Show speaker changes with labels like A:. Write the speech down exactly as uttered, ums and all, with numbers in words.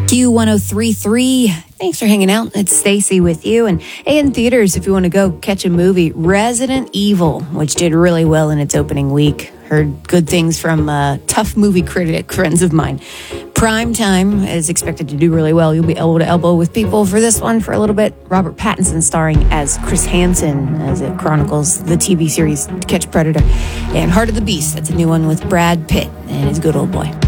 A: Q one oh three point three. Thanks for hanging out. It's Stacy with you. And hey, in theaters, if you want to go catch a movie, Resident Evil, which did really well in its opening week. Heard good things from uh, tough movie critic friends of mine. Prime Time is expected to do really well. You'll be elbow to elbow with people for this one for a little bit. Robert Pattinson starring as Chris Hansen as it chronicles the T V series To Catch a Predator. And Heart of the Beast, that's a new one with Brad Pitt and his good old boy.